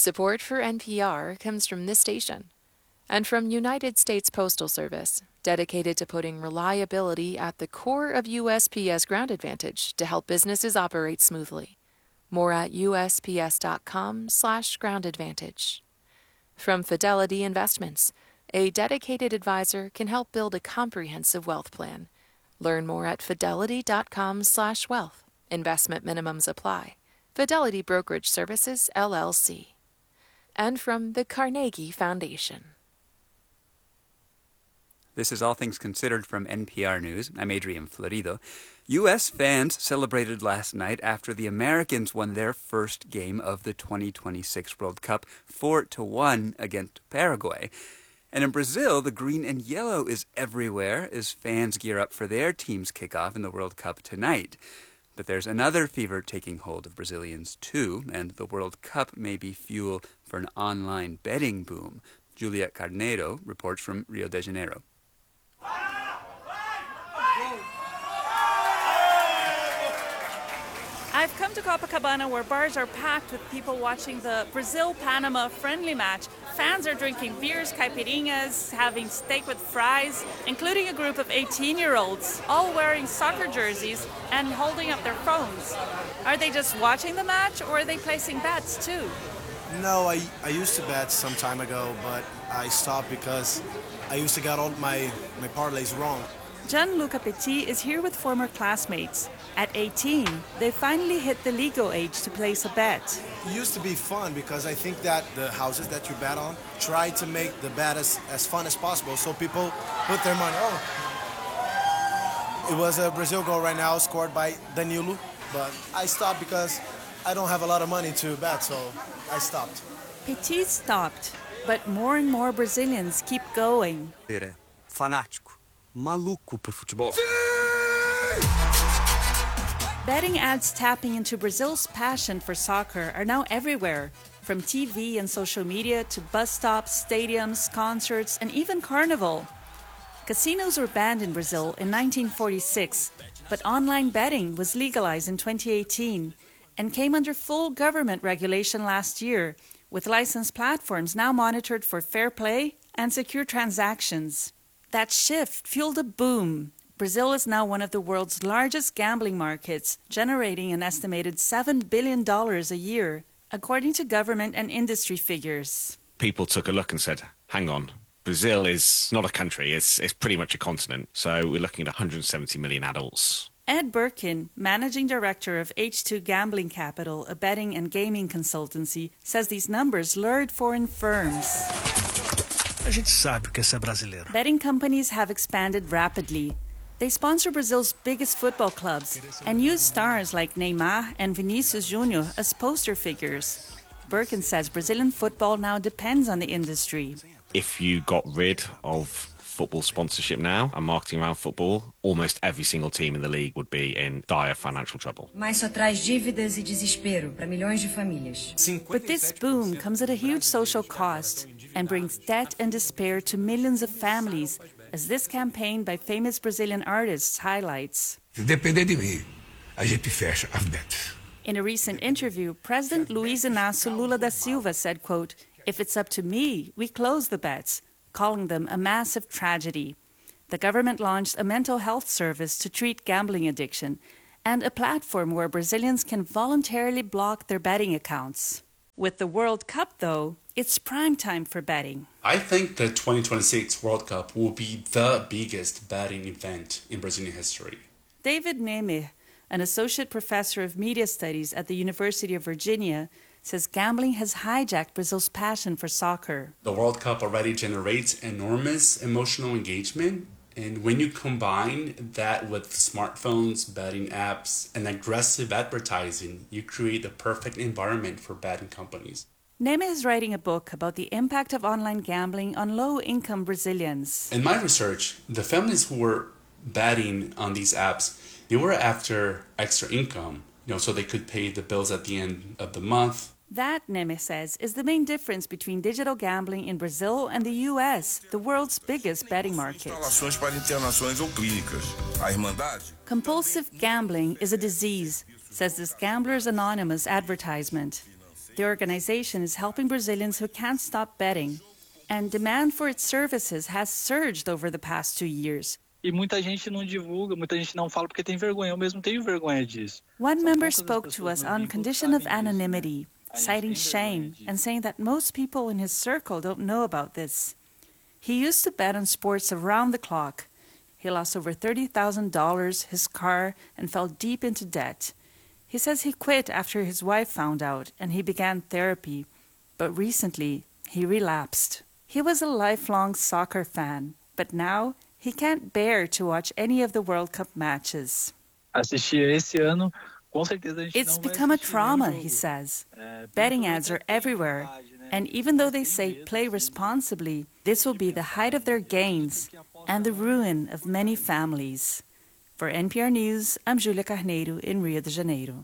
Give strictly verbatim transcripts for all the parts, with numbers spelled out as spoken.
Support for N P R comes from this station and from United States Postal Service, dedicated to putting reliability at the core of U S P S Ground Advantage to help businesses operate smoothly. More at U S P S dot com slash ground advantage. From Fidelity Investments, a dedicated advisor can help build a comprehensive wealth plan. Learn more at fidelity dot com slash wealth. Investment minimums apply. Fidelity Brokerage Services, L L C. And from the Carnegie Foundation. This is All Things Considered from N P R News. I'm Adrian Florido. U S fans celebrated last night after the Americans won their first game of the twenty twenty-six World Cup four to one against Paraguay. And in Brazil, the green and yellow is everywhere as fans gear up for their team's kickoff in the World Cup tonight. But there's another fever taking hold of Brazilians too, and the World Cup may be fuel for an online betting boom. Juliet Carneiro reports from Rio de Janeiro. I've come to Copacabana, where bars are packed with people watching the Brazil-Panama friendly match. Fans are drinking beers, caipirinhas, having steak with fries, including a group of eighteen-year-olds, all wearing soccer jerseys and holding up their phones. Are they just watching the match, or are they placing bets too? No, I, I used to bet some time ago, but I stopped because I used to get all my, my parlays wrong. Gianluca Petit is here with former classmates. At eighteen, they finally hit the legal age to place a bet. It used to be fun because I think that the houses that you bet on try to make the bet as, as fun as possible, so people put their money. Oh, it was a Brazil goal right now scored by Danilo, but I stopped because I don't have a lot of money to bet, so I stopped. Petit stopped, but more and more Brazilians keep going. Fanático, maluco por futebol. Betting ads tapping into Brazil's passion for soccer are now everywhere, from T V and social media to bus stops, stadiums, concerts, and even carnival. Casinos were banned in Brazil in nineteen forty-six, but online betting was legalized in twenty eighteen and came under full government regulation last year, with licensed platforms now monitored for fair play and secure transactions. That shift fueled a boom. Brazil is now one of the world's largest gambling markets, generating an estimated seven billion dollars a year, according to government and industry figures. People took a look and said, hang on, Brazil is not a country, it's, it's pretty much a continent. So we're looking at one hundred seventy million adults. Ed Birkin, managing director of H two Gambling Capital, a betting and gaming consultancy, says these numbers lured foreign firms. A gente sabe que essa é brasileira. Betting companies have expanded rapidly. They sponsor Brazil's biggest football clubs and use stars like Neymar and Vinicius Junior as poster figures. Birkin says Brazilian football now depends on the industry. If you got rid of football sponsorship now and marketing around football, almost every single team in the league would be in dire financial trouble. Mas só traz dívidas e desespero para milhões de famílias. But this boom comes at a huge social cost and brings debt and despair to millions of families, as this campaign by famous Brazilian artists highlights. Se depender de mim, a gente fecha as bets. In a recent interview, President Luiz Inácio Lula da Silva said, quote, "If it's up to me, we close the bets," calling them a massive tragedy. The government launched a mental health service to treat gambling addiction and a platform where Brazilians can voluntarily block their betting accounts. With the World Cup, though, it's prime time for betting. I think the twenty twenty-six World Cup will be the biggest betting event in Brazilian history. David Neme, an associate professor of media studies at the University of Virginia, says gambling has hijacked Brazil's passion for soccer. The World Cup already generates enormous emotional engagement, and when you combine that with smartphones, betting apps, and aggressive advertising, you create the perfect environment for betting companies. Neme is writing a book about the impact of online gambling on low-income Brazilians. In my research, the families who were betting on these apps, they were after extra income, you know, so they could pay the bills at the end of the month. That, Neme says, is the main difference between digital gambling in Brazil and the U S, the world's biggest betting market. Compulsive gambling is a disease, says this Gamblers Anonymous advertisement. The organization is helping Brazilians who can't stop betting, and demand for its services has surged over the past two years. E muita gente não divulga, muita gente não fala porque tem vergonha. Eu mesmo tenho vergonha disso. One member spoke to us on condition of anonymity, citing shame and saying that most people in his circle don't know about this. He used to bet on sports around the clock. He lost over thirty thousand dollars, his car, and fell deep into debt. He says he quit after his wife found out and he began therapy, but recently he relapsed. He was a lifelong soccer fan, but now he can't bear to watch any of the World Cup matches. Assistir esse ano, com certeza a gente It's não vai become a assistir trauma, nenhum he jogo. says. É, Betting ads are everywhere, and even though they say play responsibly, this will be the height of their gains and the ruin of many families. For N P R News, I'm Julia Carneiro in Rio de Janeiro.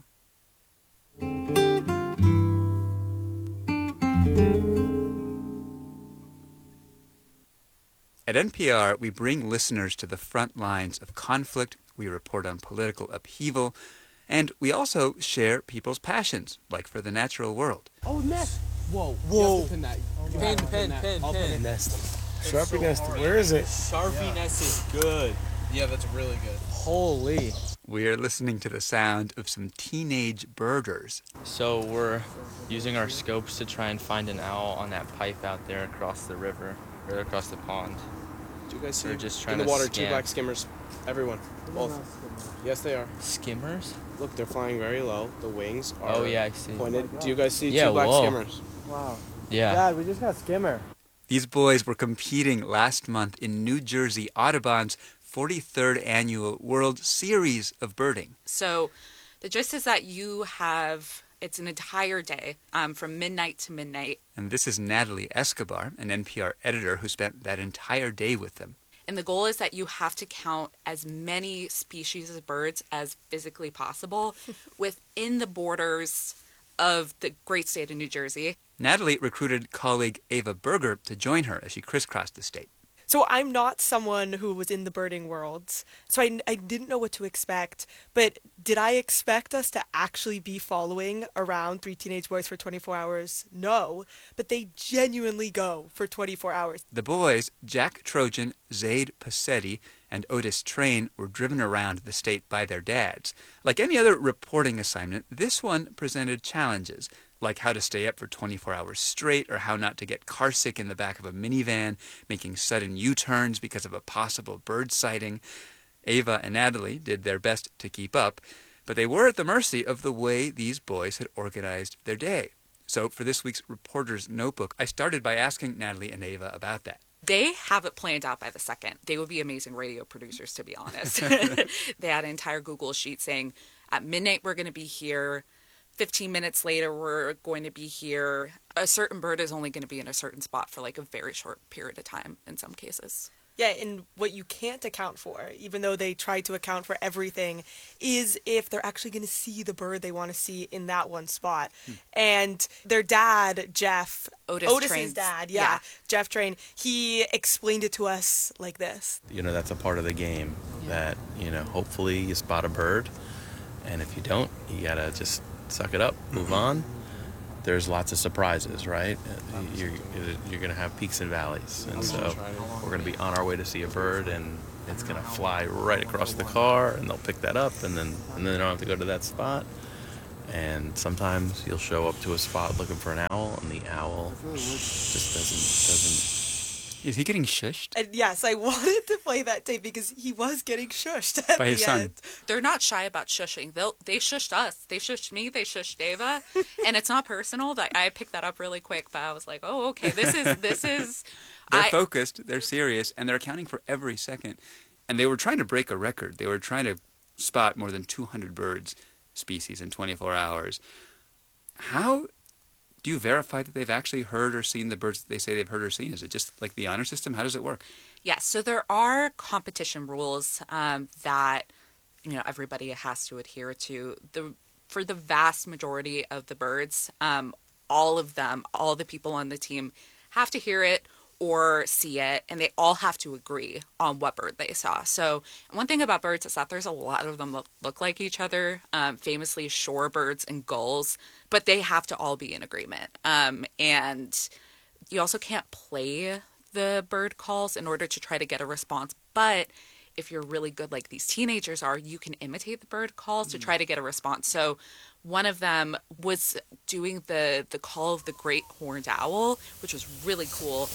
At N P R, we bring listeners to the front lines of conflict, we report on political upheaval, and we also share people's passions, like for the natural world. Oh, nest! Whoa, Whoa. Pin, that. Pin, pin, pin, I'll pin. pin nest. Sharpie nest, where is it? Sharpie yeah. nest is good. Yeah, that's really good. Holy. We are listening to the sound of some teenage birders. So we're using our scopes to try and find an owl on that pipe out there across the river, or across the pond. Do you guys see We're just trying in the to water scan. two black skimmers? Everyone. Both. Yes, they are. Skimmers? Look, they're flying very low. The wings are Oh, yeah, I see. pointed. Do you guys see Yeah, two black whoa. skimmers? Wow. Yeah. Dad, we just got skimmer. These boys were competing last month in New Jersey Audubon's forty-third annual World Series of Birding. So the gist is that you have, it's an entire day um, from midnight to midnight. And this is Natalie Escobar, an N P R editor who spent that entire day with them. And the goal is that you have to count as many species of birds as physically possible within the borders of the great state of New Jersey. Natalie recruited colleague Ava Berger to join her as she crisscrossed the state. So I'm not someone who was in the birding world, so I, I didn't know what to expect. But did I expect us to actually be following around three teenage boys for twenty-four hours? No, but they genuinely go for twenty-four hours. The boys, Jack Trojan, Zaid Passetti, and Otis Train, were driven around the state by their dads. Like any other reporting assignment, this one presented challenges, like how to stay up for twenty-four hours straight or how not to get carsick in the back of a minivan, making sudden U-turns because of a possible bird sighting. Ava and Natalie did their best to keep up, but they were at the mercy of the way these boys had organized their day. So for this week's Reporter's Notebook, I started by asking Natalie and Ava about that. They have it planned out by the second. They would be amazing radio producers, to be honest. They had an entire Google sheet saying, at midnight we're going to be here. fifteen minutes later, we're going to be here. A certain bird is only going to be in a certain spot for like a very short period of time in some cases. Yeah, and what you can't account for, even though they try to account for everything, is if they're actually going to see the bird they want to see in that one spot. Hmm. And their dad, Jeff, Otis Otis's Train's, dad, yeah, yeah, Jeff Train, he explained it to us like this. You know, that's a part of the game yeah. that, you know, hopefully you spot a bird, and if you don't, you got to just suck it up, move on. There's lots of surprises, right? You're, you're going to have peaks and valleys. And so we're going to be on our way to see a bird, and it's going to fly right across the car, and they'll pick that up, and then and then they don't have to go to that spot. And sometimes you'll show up to a spot looking for an owl, and the owl just doesn't doesn't. Is he getting shushed? And yes, I wanted to play that tape because he was getting shushed at by his the son. End. They're not shy about shushing. They'll they shushed us. They shushed me. They shushed Ava, and it's not personal. That I picked that up really quick, but I was like, oh, okay, this is this is. They're I, focused. They're serious, and they're accounting for every second. And they were trying to break a record. They were trying to spot more than two hundred birds species in twenty-four hours. How do you verify that they've actually heard or seen the birds that they say they've heard or seen? Is it just like the honor system? How does it work? Yes, so there are competition rules um, that you know everybody has to adhere to. The for the vast majority of the birds, um, all of them, all the people on the team have to hear it or see it, and they all have to agree on what bird they saw. So one thing about birds is that there's a lot of them that look like each other, um, famously shorebirds and gulls, but they have to all be in agreement. Um, and you also can't play the bird calls in order to try to get a response, but if you're really good like these teenagers are, you can imitate the bird calls to try to get a response. So one of them was doing the, the call of the great horned owl, which was really cool.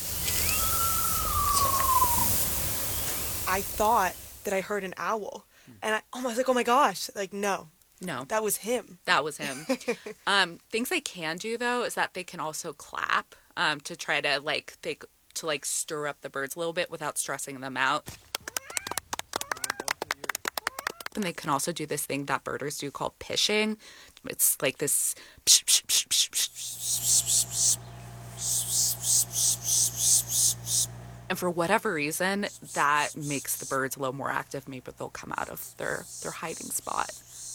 I thought that I heard an owl, and I, I was like, oh my gosh, like, no. No. That was him. That was him. um, things they can do, though, is that they can also clap um, to try to, like, they, to, like, stir up the birds a little bit without stressing them out. And they can also do this thing that birders do called pishing. It's like this. And for whatever reason, that makes the birds a little more active. Maybe they'll come out of their, their hiding spot.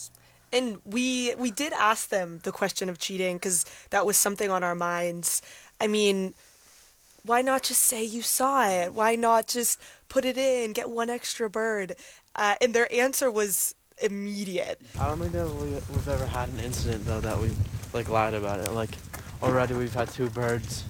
And we we did ask them the question of cheating because that was something on our minds. I mean, why not just say you saw it? Why not just put it in, get one extra bird? Uh, and their answer was immediate. I don't think that we, we've ever had an incident, though, that we've, like, lied about it. Like, already we've had two birds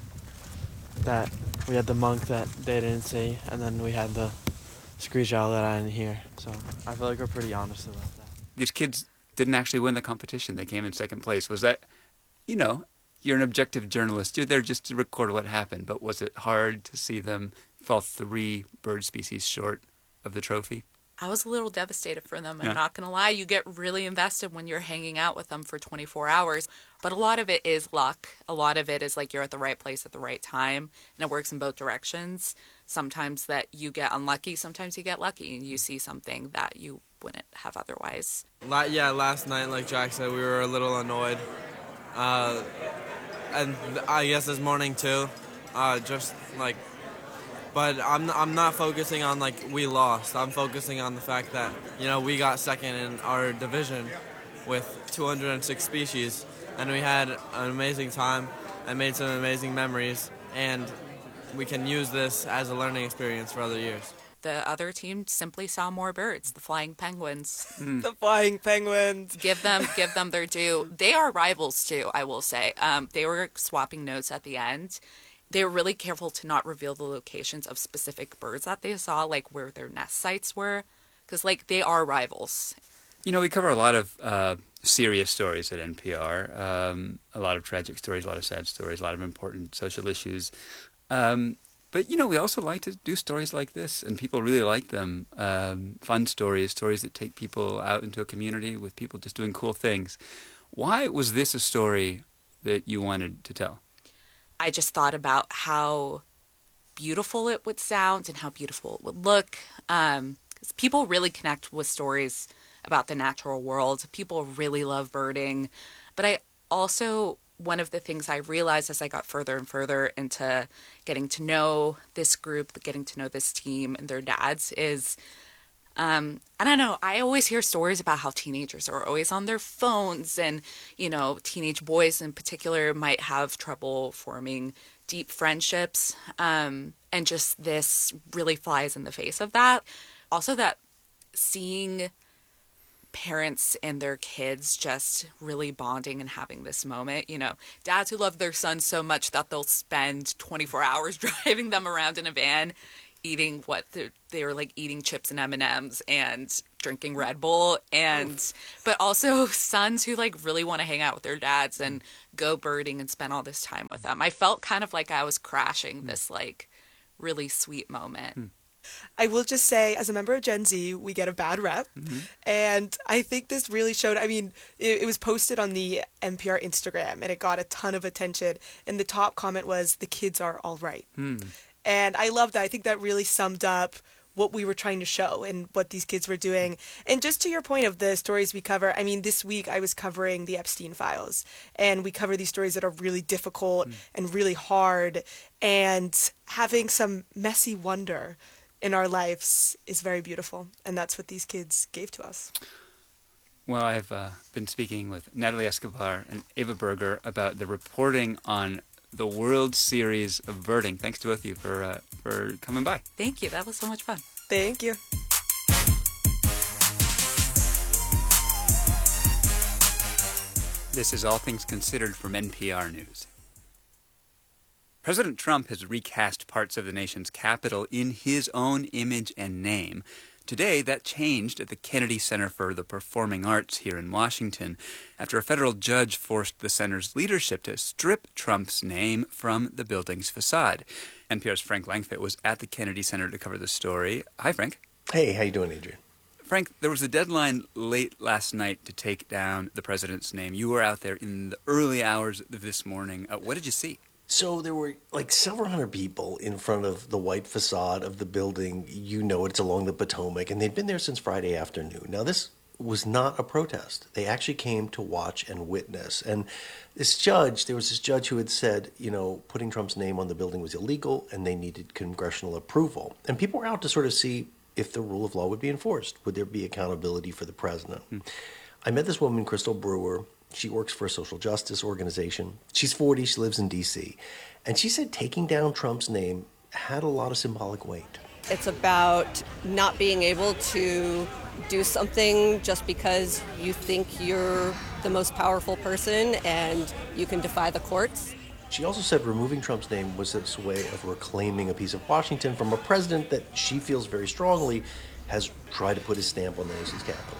that we had the monk that they didn't see, and then we had the screech owl that I didn't hear. So I feel like we're pretty honest about that. These kids didn't actually win the competition. They came in second place. Was that, you know, you're an objective journalist. You're there just to record what happened, but was it hard to see them fall three bird species short of the trophy? I was a little devastated for them. I'm Yeah. not going to lie. You get really invested when you're hanging out with them for twenty-four hours. But a lot of it is luck. A lot of it is like you're at the right place at the right time. And it works in both directions. Sometimes that you get unlucky. Sometimes you get lucky and you see something that you wouldn't have otherwise. La- yeah, last night, like Jack said, we were a little annoyed. Uh, and I guess this morning too. Uh, just like... But I'm I'm not focusing on, like, we lost. I'm focusing on the fact that, you know, we got second in our division with two hundred six species, and we had an amazing time and made some amazing memories, and we can use this as a learning experience for other years. The other team simply saw more birds, the flying penguins. The flying penguins. Give them give them their due. They are rivals, too, I will say. Um, they were swapping notes at the end. They were really careful to not reveal the locations of specific birds that they saw, like where their nest sites were, because, like, they are rivals. You know, we cover a lot of uh, serious stories at N P R, um, a lot of tragic stories, a lot of sad stories, a lot of important social issues. Um, but, you know, we also like to do stories like this, and people really like them. Um, fun stories, stories that take people out into a community with people just doing cool things. Why was this a story that you wanted to tell? I just thought about how beautiful it would sound and how beautiful it would look. Um, 'cause people really connect with stories about the natural world. People really love birding. But I also, one of the things I realized as I got further and further into getting to know this group, getting to know this team and their dads is, Um, I don't know, I always hear stories about how teenagers are always on their phones and, you know, teenage boys in particular might have trouble forming deep friendships. Um, and just this really flies in the face of that. Also that seeing parents and their kids just really bonding and having this moment, you know, dads who love their sons so much that they'll spend twenty-four hours driving them around in a van, eating what they were like eating chips and M and M's and drinking Red Bull, and Oof. But also sons who like really want to hang out with their dads and go birding and spend all this time with them. I felt kind of like I was crashing this like really sweet moment. Hmm. I will just say, as a member of Gen Z, we get a bad rep. Mm-hmm. And I think this really showed, I mean, it, it was posted on the N P R Instagram and it got a ton of attention. And the top comment was, the kids are all right. Hmm. And I love that. I think that really summed up what we were trying to show and what these kids were doing. And just to your point of the stories we cover, I mean, this week I was covering the Epstein files, and we cover these stories that are really difficult mm. and really hard, and having some messy wonder in our lives is very beautiful. And that's what these kids gave to us. Well, I've uh, been speaking with Natalie Escobar and Ava Berger about the reporting on the World Series of birding. Thanks to both of you for, uh, for coming by. Thank you. That was so much fun. Thank you. This is All Things Considered from N P R News. President Trump has recast parts of the nation's capital in his own image and name. Today, that changed at the Kennedy Center for the Performing Arts here in Washington after a federal judge forced the center's leadership to strip Trump's name from the building's facade. N P R's Frank Langfitt was at the Kennedy Center to cover the story. Hi, Frank. Hey, how you doing, Adrian? Frank, there was a deadline late last night to take down the president's name. You were out there in the early hours of this morning. Uh, what did you see? So there were like several hundred people in front of the white facade of the building. You know, it's along the Potomac, and they'd been there since Friday afternoon. Now, this was not a protest. They actually came to watch and witness. And this judge, there was this judge who had said, you know, putting Trump's name on the building was illegal, and they needed congressional approval. And people were out to sort of see if the rule of law would be enforced. Would there be accountability for the president? Hmm. I met this woman, Crystal Brewer. She works for a social justice organization. She's forty. She lives in D C. And she said taking down Trump's name had a lot of symbolic weight. It's about not being able to do something just because you think you're the most powerful person and you can defy the courts. She also said removing Trump's name was this way of reclaiming a piece of Washington from a president that she feels very strongly has tried to put his stamp on the nation's capital.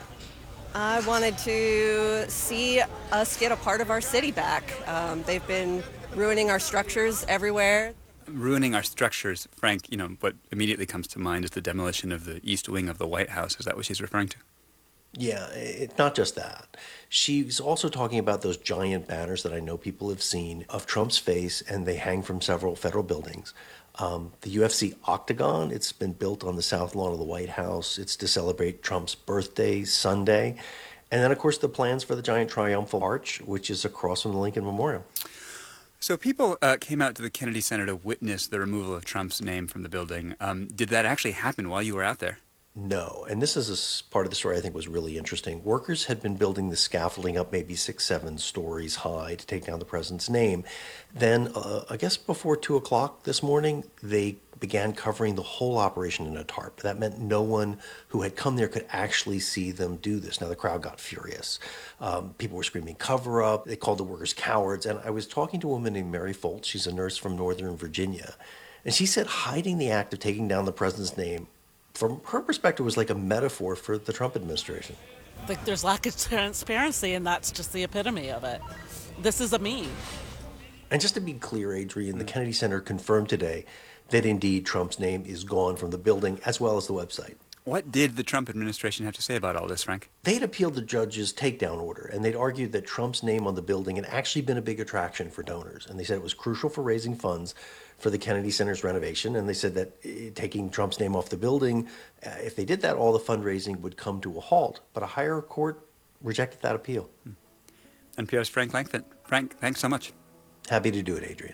I wanted to see us get a part of our city back. Um, they've been ruining our structures everywhere. Ruining our structures, Frank, you know, what immediately comes to mind is the demolition of the East Wing of the White House. Is that what she's referring to? Yeah, it's not just that. She's also talking about those giant banners that I know people have seen of Trump's face, and they hang from several federal buildings. Um, the U F C Octagon, it's been built on the south lawn of the White House. It's to celebrate Trump's birthday Sunday. And then, of course, the plans for the giant triumphal arch, which is across from the Lincoln Memorial. So people uh, came out to the Kennedy Center to witness the removal of Trump's name from the building. Um, did that actually happen while you were out there? No, and this is a part of the story I think was really interesting. Workers had been building the scaffolding up maybe six, seven stories high to take down the president's name. Then, uh, I guess before two o'clock this morning, they began covering the whole operation in a tarp. That meant no one who had come there could actually see them do this. Now, the crowd got furious. Um, people were screaming, cover up. They called the workers cowards. And I was talking to a woman named Mary Foltz. She's a nurse from Northern Virginia. And she said hiding the act of taking down the president's name, from her perspective, was like a metaphor for the Trump administration. Like there's lack of transparency, and that's just the epitome of it. This is a meme. And just to be clear, Adrian, the Kennedy Center confirmed today that indeed Trump's name is gone from the building as well as the website. What did the Trump administration have to say about all this, Frank? They'd appealed the judge's takedown order, and they'd argued that Trump's name on the building had actually been a big attraction for donors. And they said it was crucial for raising funds for the Kennedy Center's renovation. And they said that uh, taking Trump's name off the building, uh, if they did that, all the fundraising would come to a halt. But a higher court rejected that appeal. Hmm. N P R's Frank Langfitt. Frank, thanks so much. Happy to do it, Adrian.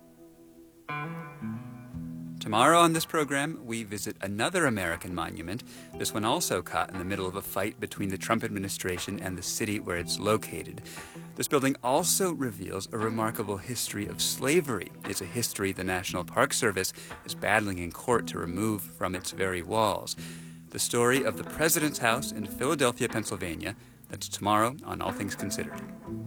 Tomorrow on this program, we visit another American monument, this one also caught in the middle of a fight between the Trump administration and the city where it's located. This building also reveals a remarkable history of slavery. It's a history the National Park Service is battling in court to remove from its very walls. The story of the President's House in Philadelphia, Pennsylvania. That's tomorrow on All Things Considered.